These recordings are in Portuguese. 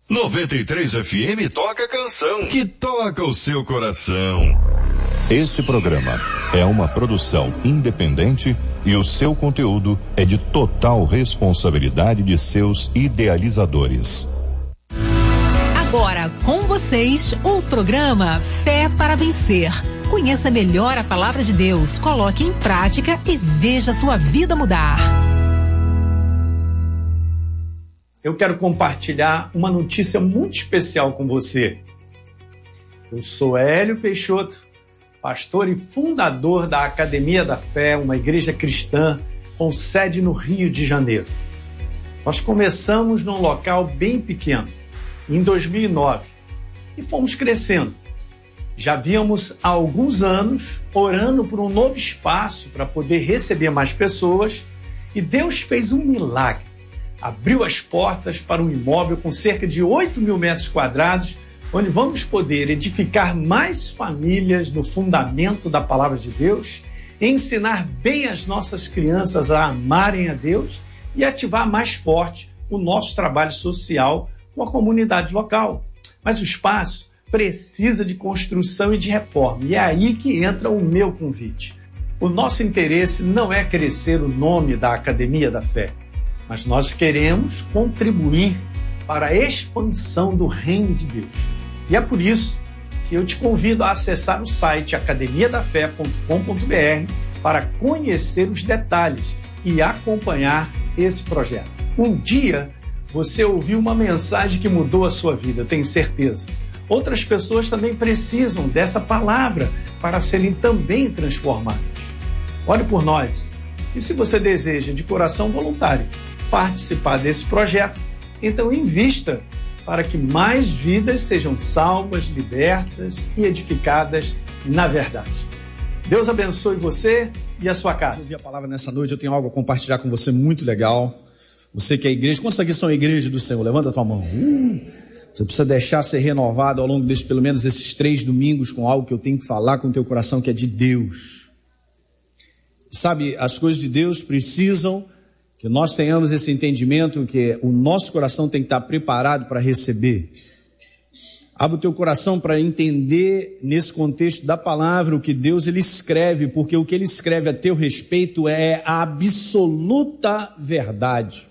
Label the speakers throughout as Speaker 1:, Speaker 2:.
Speaker 1: 93 FM toca a canção que toca o seu coração.
Speaker 2: Esse programa é uma produção independente e o seu conteúdo é de total responsabilidade de seus idealizadores.
Speaker 3: Agora com vocês o programa Fé para Vencer. Conheça melhor a palavra de Deus, coloque em prática e veja sua vida mudar.
Speaker 4: Eu quero compartilhar uma notícia muito especial com você. Eu sou Hélio Peixoto, pastor e fundador da Academia da Fé, uma igreja cristã com sede no Rio de Janeiro. Nós começamos num local bem pequeno, em 2009, e fomos crescendo. Já víamos há alguns anos orando por um novo espaço para poder receber mais pessoas, e Deus fez um milagre. Abriu as portas para um imóvel com cerca de 8.000 metros quadrados, onde vamos poder edificar mais famílias no fundamento da palavra de Deus, ensinar bem as nossas crianças a amarem a Deus e ativar mais forte o nosso trabalho social com a comunidade local. Mas o espaço precisa de construção e de reforma, e é aí que entra o meu convite. O nosso interesse não é crescer o nome da Academia da Fé, mas nós queremos contribuir para a expansão do reino de Deus. E é por isso que eu te convido a acessar o site academiadafé.com.br para conhecer os detalhes e acompanhar esse projeto. Um dia você ouviu uma mensagem que mudou a sua vida, tenho certeza. Outras pessoas também precisam dessa palavra para serem também transformadas. Ore por nós. E se você deseja de coração voluntário participar desse projeto, então invista para que mais vidas sejam salvas, libertas e edificadas na verdade. Deus abençoe você e a sua casa.
Speaker 5: Eu ouvi a palavra nessa noite, eu tenho algo a compartilhar com você muito legal. Você que é igreja, quantos aqui são igreja do Senhor? Levanta a tua mão. Você precisa deixar ser renovado ao longo desses, pelo menos esses 3 domingos, com algo que eu tenho que falar com o teu coração, que é de Deus. Sabe, as coisas de Deus precisam que nós tenhamos esse entendimento que o nosso coração tem que estar preparado para receber. Abre o teu coração para entender nesse contexto da palavra o que Deus ele escreve, porque o que ele escreve a teu respeito é a absoluta verdade.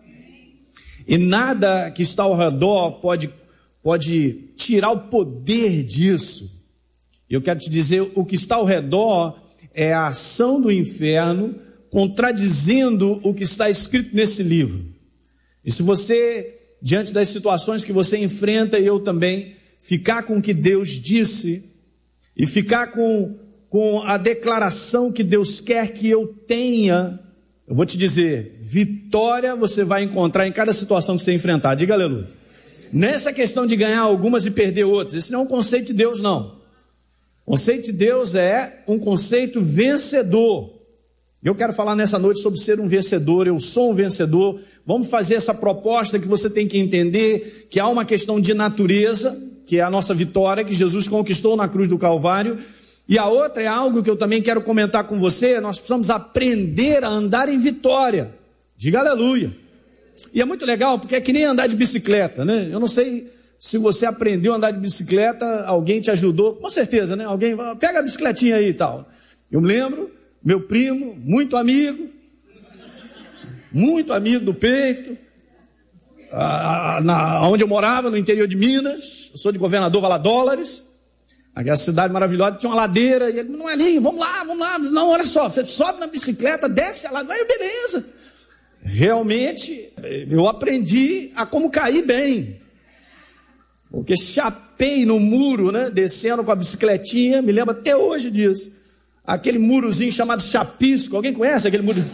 Speaker 5: E nada que está ao redor pode tirar o poder disso. Eu quero te dizer, o que está ao redor é a ação do inferno contradizendo o que está escrito nesse livro. E se você, diante das situações que você enfrenta, e eu também, ficar com o que Deus disse, e ficar com a declaração que Deus quer que eu tenha, eu vou te dizer, vitória você vai encontrar em cada situação que você enfrentar. Diga aleluia. Nessa questão de ganhar algumas e perder outras, esse não é um conceito de Deus, não. O conceito de Deus é um conceito vencedor. Eu quero falar nessa noite sobre ser um vencedor. Eu sou um vencedor. Vamos fazer essa proposta que você tem que entender que há uma questão de natureza, que é a nossa vitória, que Jesus conquistou na cruz do Calvário. E a outra é algo que eu também quero comentar com você. Nós precisamos aprender a andar em vitória. Diga aleluia. E é muito legal, porque é que nem andar de bicicleta, né? Eu não sei se você aprendeu a andar de bicicleta, alguém te ajudou. Com certeza, né? Alguém vai, pega a bicicletinha aí e tal. Eu me lembro, meu primo, muito amigo do peito, onde eu morava, no interior de Minas. Eu sou de Governador Valadares, aquela cidade maravilhosa, tinha uma ladeira, e ele, não é ali, vamos lá, não, olha só, você sobe na bicicleta, desce a ladeira, aí beleza. Realmente, eu aprendi a como cair bem, porque chapei no muro, né, descendo com a bicicletinha, me lembro até hoje disso, aquele murozinho chamado chapisco, alguém conhece aquele muro?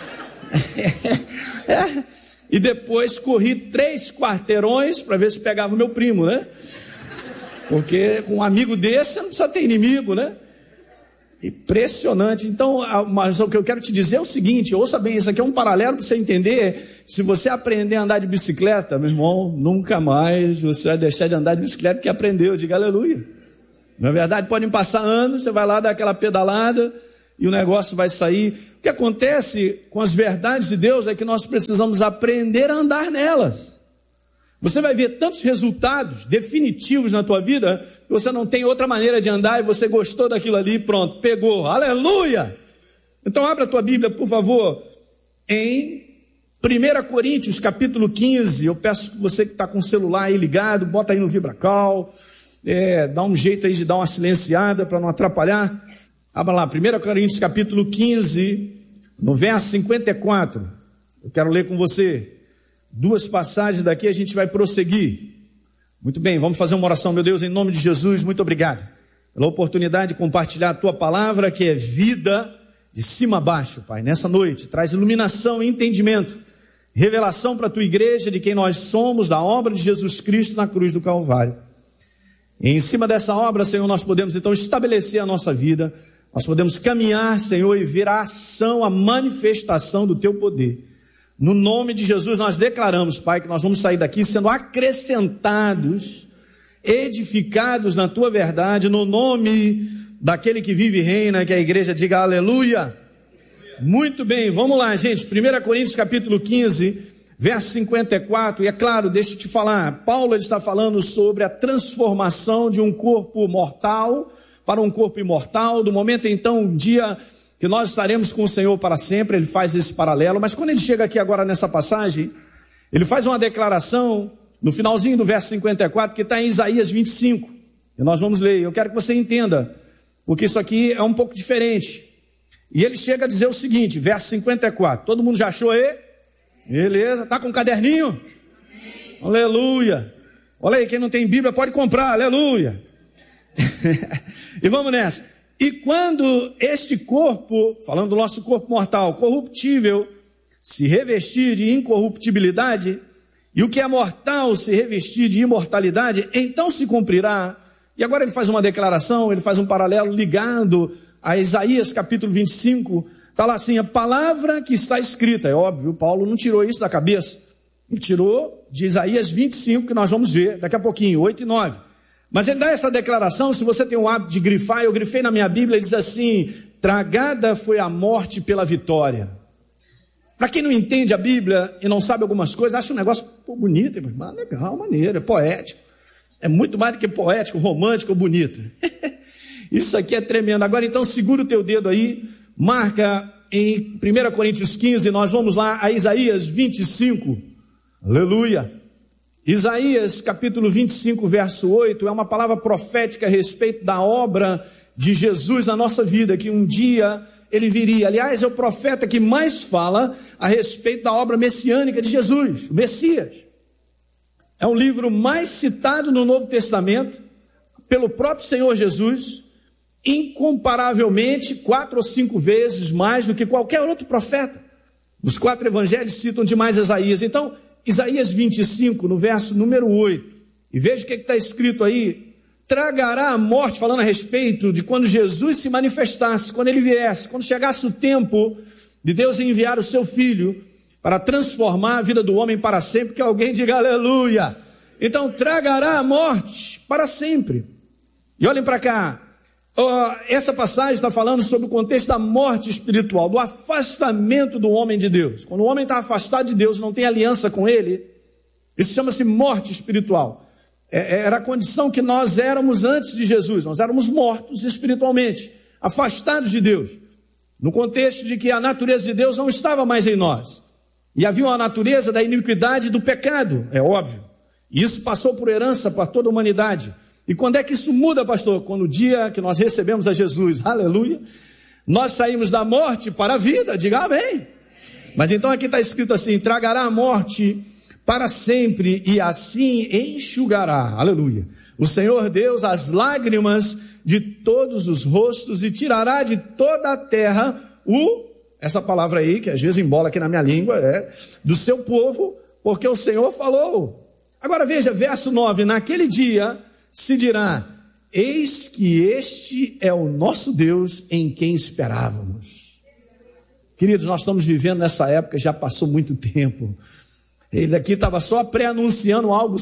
Speaker 5: E depois corri 3 quarteirões para ver se pegava o meu primo, né? Porque com um amigo desse você não precisa ter inimigo, né? Impressionante. Então, mas o que eu quero te dizer é o seguinte, ouça bem, isso aqui é um paralelo para você entender. Se você aprender a andar de bicicleta, meu irmão, nunca mais você vai deixar de andar de bicicleta porque aprendeu, diga aleluia. Na verdade, podem passar anos, você vai lá dar aquela pedalada e o negócio vai sair. O que acontece com as verdades de Deus é que nós precisamos aprender a andar nelas. Você vai ver tantos resultados definitivos na tua vida, que você não tem outra maneira de andar e você gostou daquilo ali, pronto, pegou, aleluia! Então abra a tua Bíblia, por favor, em 1 Coríntios, capítulo 15, eu peço que você que está com o celular aí ligado, bota aí no VibraCall, dá um jeito aí de dar uma silenciada para não atrapalhar. Abra lá, 1 Coríntios, capítulo 15, no verso 54, eu quero ler com você. 2 passagens daqui, a gente vai prosseguir. Muito bem, vamos fazer uma oração. Meu Deus, em nome de Jesus, muito obrigado pela oportunidade de compartilhar a tua palavra, que é vida de cima a baixo, Pai. Nessa noite, traz iluminação e entendimento, revelação para a tua igreja de quem nós somos, da obra de Jesus Cristo na cruz do Calvário. E em cima dessa obra, Senhor, nós podemos então estabelecer a nossa vida, nós podemos caminhar, Senhor, e ver a ação, a manifestação do teu poder. No nome de Jesus nós declaramos, Pai, que nós vamos sair daqui sendo acrescentados, edificados na tua verdade, no nome daquele que vive e reina, que a igreja diga aleluia. Muito bem, vamos lá, gente. 1 Coríntios capítulo 15, verso 54, e é claro, deixa eu te falar, Paulo está falando sobre a transformação de um corpo mortal para um corpo imortal, do momento então, um dia que nós estaremos com o Senhor para sempre. Ele faz esse paralelo, mas quando ele chega aqui agora nessa passagem, ele faz uma declaração no finalzinho do verso 54, que está em Isaías 25, e nós vamos ler. Eu quero que você entenda, porque isso aqui é um pouco diferente. E ele chega a dizer o seguinte, verso 54, todo mundo já achou aí? Beleza, está com um caderninho? Amém. Aleluia. Olha aí, quem não tem Bíblia pode comprar, aleluia. E vamos nessa. E quando este corpo, falando do nosso corpo mortal, corruptível, se revestir de incorruptibilidade, e o que é mortal se revestir de imortalidade, então se cumprirá. E agora ele faz uma declaração, ele faz um paralelo ligado a Isaías capítulo 25, está lá assim, a palavra que está escrita, é óbvio, Paulo não tirou isso da cabeça, ele tirou de Isaías 25, que nós vamos ver daqui a pouquinho, 8 e 9. Mas ele dá essa declaração, se você tem o hábito de grifar, eu grifei na minha Bíblia, ele diz assim, tragada foi a morte pela vitória. Para quem não entende a Bíblia e não sabe algumas coisas, acha um negócio bonito, mas legal, maneiro, é poético. É muito mais do que poético, romântico ou bonito. Isso aqui é tremendo. Agora então segura o teu dedo aí, marca em 1 Coríntios 15, nós vamos lá a Isaías 25, aleluia. Isaías capítulo 25, verso 8, é uma palavra profética a respeito da obra de Jesus na nossa vida, que um dia ele viria. Aliás, é o profeta que mais fala a respeito da obra messiânica de Jesus, o Messias. É um livro mais citado no Novo Testamento pelo próprio Senhor Jesus, incomparavelmente 4 ou 5 vezes mais do que qualquer outro profeta. Os 4 evangelhos citam demais Isaías. Então, Isaías 25, no verso número 8, e veja o que está escrito aí, tragará a morte, falando a respeito de quando Jesus se manifestasse, quando ele viesse, quando chegasse o tempo de Deus enviar o seu Filho para transformar a vida do homem para sempre, que alguém diga aleluia. Então, tragará a morte para sempre. E olhem para cá, essa passagem está falando sobre o contexto da morte espiritual, do afastamento do homem de Deus. Quando o homem está afastado de Deus, não tem aliança com ele, isso chama-se morte espiritual. Era a condição que nós éramos antes de Jesus, nós éramos mortos espiritualmente, afastados de Deus, no contexto de que a natureza de Deus não estava mais em nós, e havia uma natureza da iniquidade e do pecado, é óbvio, e isso passou por herança para toda a humanidade. E quando é que isso muda, pastor? Quando o dia que nós recebemos a Jesus, aleluia, nós saímos da morte para a vida, diga amém. Mas então aqui está escrito assim, tragará a morte para sempre e assim enxugará, aleluia, o Senhor Deus as lágrimas de todos os rostos e tirará de toda a terra essa palavra aí, que às vezes embola aqui na minha língua, do seu povo, porque o Senhor falou. Agora veja, verso 9, naquele dia se dirá, eis que este é o nosso Deus em quem esperávamos. Queridos, nós estamos vivendo nessa época, já passou muito tempo. Ele aqui estava só pré-anunciando algo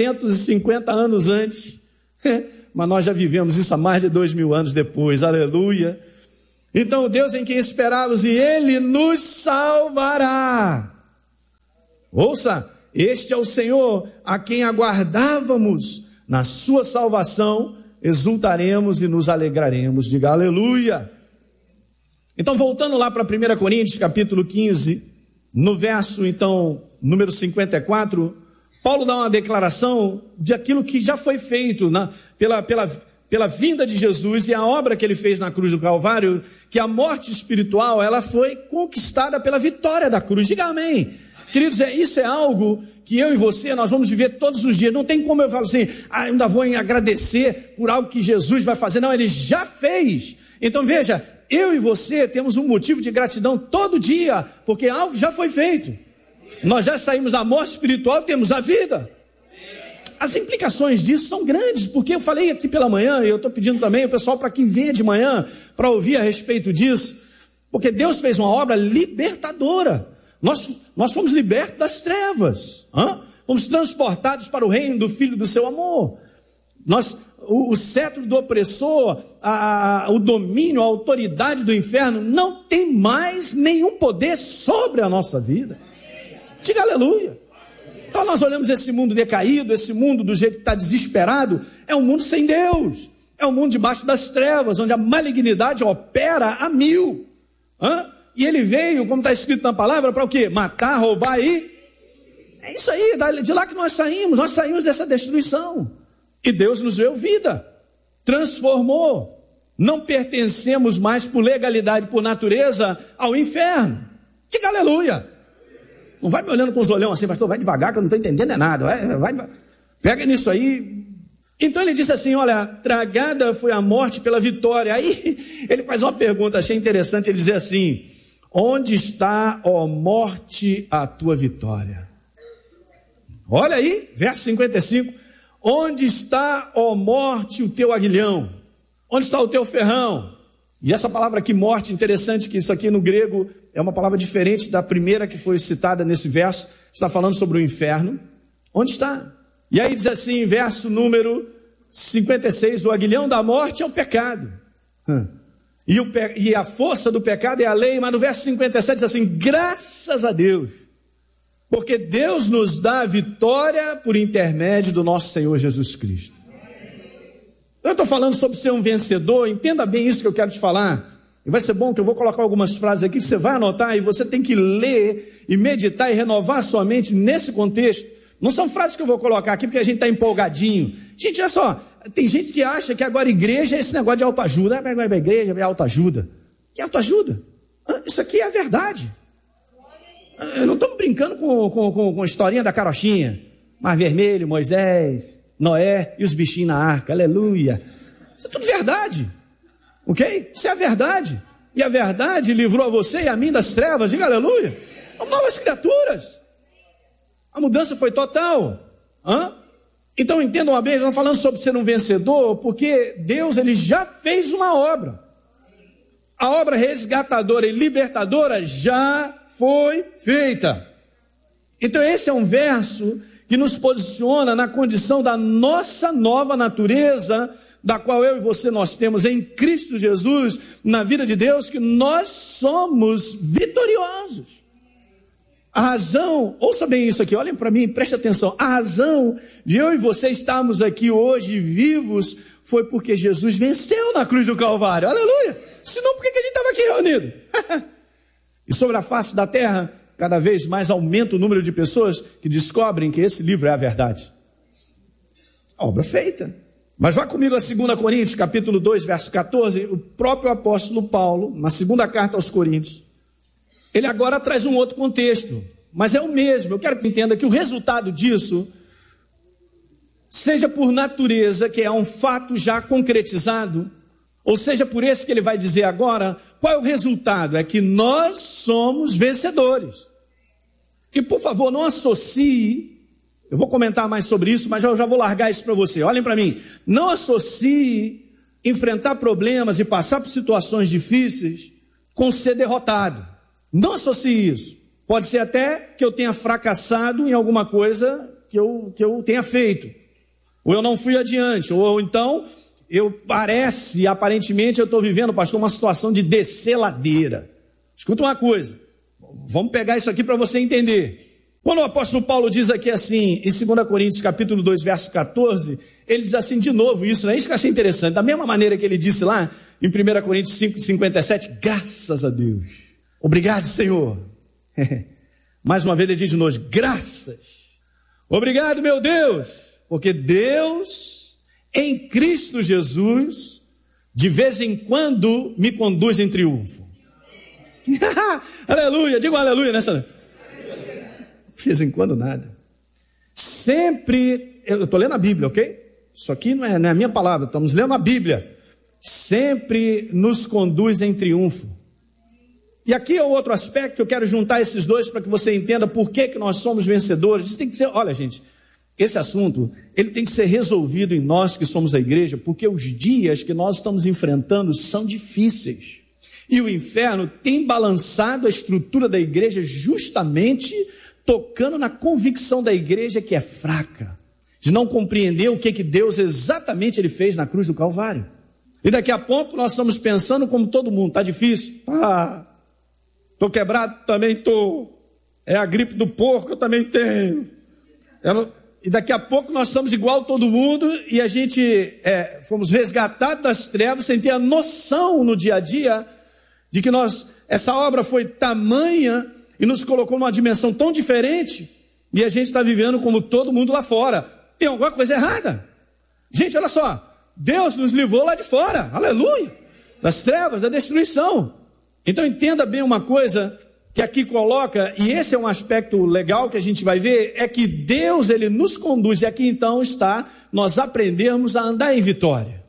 Speaker 5: 750 anos antes, mas nós já vivemos isso há mais de 2000 anos depois, aleluia. Então o Deus em quem esperávamos, e Ele nos salvará. Ouça, Este é o Senhor a quem aguardávamos. Na sua salvação exultaremos e nos alegraremos. Diga aleluia. Então, voltando lá para 1 Coríntios, capítulo 15, no verso, então, número 54, Paulo dá uma declaração de aquilo que já foi feito pela vinda de Jesus e a obra que ele fez na cruz do Calvário, que a morte espiritual, ela foi conquistada pela vitória da cruz. Diga amém. Queridos, isso é algo que eu e você, nós vamos viver todos os dias. Não tem como eu falar assim, ainda vou agradecer por algo que Jesus vai fazer. Não, ele já fez. Então veja, eu e você temos um motivo de gratidão todo dia, porque algo já foi feito. Nós já saímos da morte espiritual, temos a vida. As implicações disso são grandes, porque eu falei aqui pela manhã, e eu estou pedindo também o pessoal para que venha de manhã, para ouvir a respeito disso, porque Deus fez uma obra libertadora. Nós fomos libertos das trevas, fomos transportados para o reino do Filho do seu amor. O cetro do opressor, o domínio, a autoridade do inferno não tem mais nenhum poder sobre a nossa vida. Diga aleluia. Então nós olhamos esse mundo decaído, esse mundo do jeito que está desesperado, é um mundo sem Deus, é um mundo debaixo das trevas, onde a malignidade opera a mil. E ele veio, como está escrito na palavra, para o quê? Matar, roubar e... É isso aí, de lá que nós saímos dessa destruição. E Deus nos deu vida, transformou. Não pertencemos mais por legalidade, por natureza, ao inferno. Diga aleluia. Não vai me olhando com os olhão assim, pastor, vai devagar que eu não estou entendendo nada. Pega nisso aí. Então ele disse assim, olha, tragada foi a morte pela vitória. Aí ele faz uma pergunta, achei interessante, ele diz assim, onde está, ó morte, a tua vitória? Olha aí, verso 55, onde está, ó morte, o teu aguilhão? Onde está o teu ferrão? E essa palavra aqui, morte, interessante que isso aqui no grego é uma palavra diferente da primeira que foi citada nesse verso, está falando sobre o inferno. Onde está? E aí diz assim, verso número 56, o aguilhão da morte é o pecado. E a força do pecado é a lei, mas no verso 57 diz assim, graças a Deus, porque Deus nos dá a vitória por intermédio do nosso Senhor Jesus Cristo. Eu estou falando sobre ser um vencedor, entenda bem isso que eu quero te falar. E vai ser bom que eu vou colocar algumas frases aqui que você vai anotar e você tem que ler e meditar e renovar a sua mente nesse contexto. Não são frases que eu vou colocar aqui porque a gente está empolgadinho. Gente, olha só, tem gente que acha que agora igreja é esse negócio de autoajuda. Vai para a igreja, é autoajuda. Que autoajuda? Isso aqui é a verdade. Não estamos brincando com a historinha da carochinha. Mar Vermelho, Moisés, Noé e os bichinhos na arca. Aleluia. Isso é tudo verdade. Ok? Isso é a verdade. E a verdade livrou a você e a mim das trevas. Diga aleluia. Somos novas criaturas. A mudança foi total. Então entendam bem, nós estamos falando sobre ser um vencedor, porque Deus ele já fez uma obra. A obra resgatadora e libertadora já foi feita. Então esse é um verso que nos posiciona na condição da nossa nova natureza, da qual eu e você nós temos em Cristo Jesus, na vida de Deus, que nós somos vitoriosos. A razão, ouça bem isso aqui, olhem para mim, preste atenção, a razão de eu e você estarmos aqui hoje vivos, foi porque Jesus venceu na cruz do Calvário, aleluia, senão por que a gente estava aqui reunido? E sobre a face da terra, cada vez mais aumenta o número de pessoas que descobrem que esse livro é a verdade. A obra feita. Mas vá comigo a 2 Coríntios, capítulo 2, verso 14, o próprio apóstolo Paulo, na segunda carta aos Coríntios, ele agora traz um outro contexto, mas é o mesmo. Eu quero que entenda que o resultado disso, seja por natureza, que é um fato já concretizado, ou seja por esse que ele vai dizer agora, qual é o resultado? É que nós somos vencedores. E por favor, não associe, eu vou comentar mais sobre isso, mas eu já vou largar isso para você. Olhem para mim, não associe enfrentar problemas e passar por situações difíceis com ser derrotado. Não associe isso. Pode ser até que eu tenha fracassado em alguma coisa que eu tenha feito. Ou eu não fui adiante. Ou então, aparentemente eu estou vivendo, pastor, uma situação de descer ladeira. Escuta uma coisa. Vamos pegar isso aqui para você entender. Quando o apóstolo Paulo diz aqui assim, em 2 Coríntios capítulo 2, verso 14, ele diz assim de novo isso, né? Isso que eu achei interessante. Da mesma maneira que ele disse lá em 1 Coríntios 5, 57, graças a Deus. Obrigado, Senhor. Mais uma vez ele diz de nós, graças. Obrigado, meu Deus, porque Deus, em Cristo Jesus, de vez em quando me conduz em triunfo. Aleluia, diga um aleluia nessa. De vez em quando nada. Sempre, eu estou lendo a Bíblia, ok? Isso aqui não é a minha palavra, estamos lendo a Bíblia. Sempre nos conduz em triunfo. E aqui é o outro aspecto, eu quero juntar esses dois para que você entenda por que nós somos vencedores. Isso tem que ser, olha gente, esse assunto, ele tem que ser resolvido em nós que somos a igreja, porque os dias que nós estamos enfrentando são difíceis. E o inferno tem balançado a estrutura da igreja justamente tocando na convicção da igreja que é fraca, de não compreender o que Deus exatamente ele fez na cruz do Calvário. E daqui a pouco nós estamos pensando como todo mundo, está difícil? Estou quebrado? Também estou. É a gripe do porco? Eu também tenho. E daqui a pouco nós estamos igual todo mundo e a gente fomos resgatados das trevas sem ter a noção no dia a dia de que essa obra foi tamanha e nos colocou numa dimensão tão diferente e a gente está vivendo como todo mundo lá fora. Tem alguma coisa errada. Gente, olha só, Deus nos livrou lá de fora, aleluia, das trevas, da destruição. Então entenda bem uma coisa que aqui coloca, e esse é um aspecto legal que a gente vai ver, é que Deus ele nos conduz, e aqui então está nós aprendermos a andar em vitória.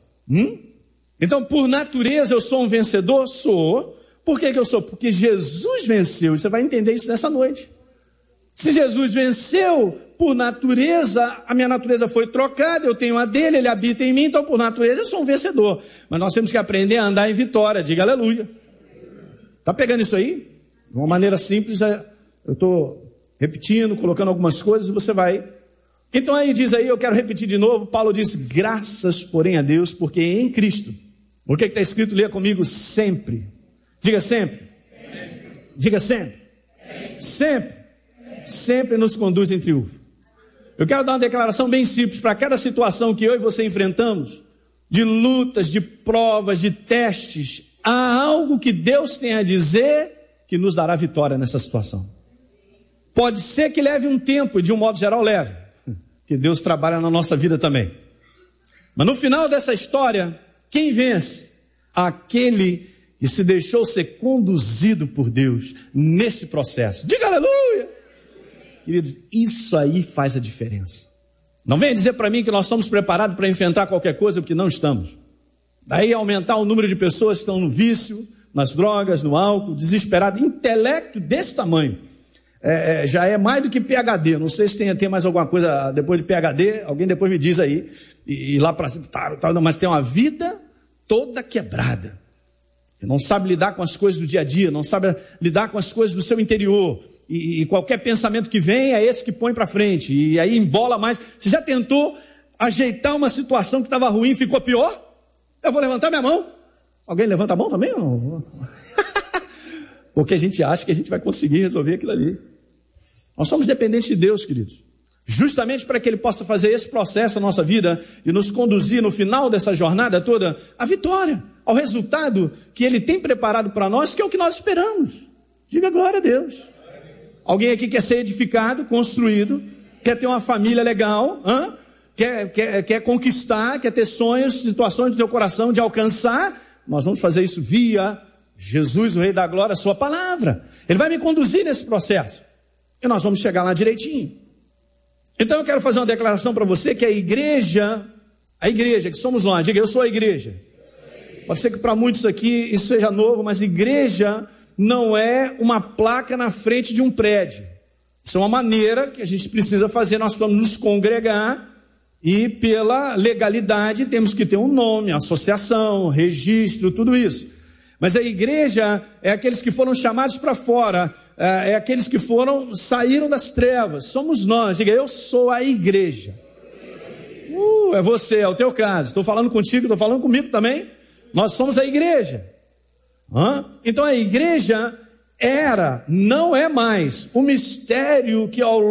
Speaker 5: Então por natureza eu sou um vencedor? Sou. Por que eu sou? Porque Jesus venceu, e você vai entender isso nessa noite. Se Jesus venceu, por natureza, a minha natureza foi trocada, eu tenho a dele, ele habita em mim, então por natureza eu sou um vencedor. Mas nós temos que aprender a andar em vitória, diga aleluia. Está pegando isso aí? De uma maneira simples, eu estou repetindo, colocando algumas coisas e você vai. Então aí diz aí, eu quero repetir de novo, Paulo diz, graças porém a Deus, porque em Cristo, o que está escrito, leia comigo, sempre. Diga sempre. Diga sempre. Sempre. Sempre nos conduz em triunfo. Eu quero dar uma declaração bem simples para cada situação que eu e você enfrentamos, de lutas, de provas, de testes, há algo que Deus tem a dizer que nos dará vitória nessa situação. Pode ser que leve um tempo, e de um modo geral leve, que Deus trabalha na nossa vida também. Mas no final dessa história, quem vence? Aquele que se deixou ser conduzido por Deus nesse processo. Diga aleluia! Queridos, isso aí faz a diferença. Não venha dizer para mim que nós somos preparados para enfrentar qualquer coisa, porque não estamos. Daí aumentar o número de pessoas que estão no vício, nas drogas, no álcool, desesperado, intelecto desse tamanho. Já é mais do que PhD. Não sei se tem mais alguma coisa depois de PhD, alguém depois me diz aí. E lá para cima, mas tem uma vida toda quebrada. Não sabe lidar com as coisas do dia a dia, não sabe lidar com as coisas do seu interior. E qualquer pensamento que vem é esse que põe para frente. E aí embola mais. Você já tentou ajeitar uma situação que estava ruim e ficou pior? Eu vou levantar minha mão. Alguém levanta a mão também? Porque a gente acha que a gente vai conseguir resolver aquilo ali. Nós somos dependentes de Deus, queridos. Justamente para que Ele possa fazer esse processo na nossa vida e nos conduzir no final dessa jornada toda à vitória, ao resultado que Ele tem preparado para nós, que é o que nós esperamos. Diga glória a Deus. Alguém aqui quer ser edificado, construído, quer ter uma família legal, quer conquistar, quer ter sonhos, situações do teu coração de alcançar. Nós vamos fazer isso via Jesus, o Rei da Glória, a sua palavra. Ele vai me conduzir nesse processo. E nós vamos chegar lá direitinho. Então eu quero fazer uma declaração para você que a igreja que somos nós, diga, eu sou a igreja. Pode ser que para muitos aqui isso seja novo, mas igreja não é uma placa na frente de um prédio. Isso é uma maneira que a gente precisa fazer, nós vamos nos congregar e pela legalidade temos que ter um nome, associação, registro, tudo isso. Mas a igreja é aqueles que foram chamados para fora, é aqueles que saíram das trevas, somos nós. Diga, eu sou a igreja. É você, é o teu caso. Estou falando contigo, estou falando comigo também. Nós somos a igreja. Então a igreja não é mais o mistério que ao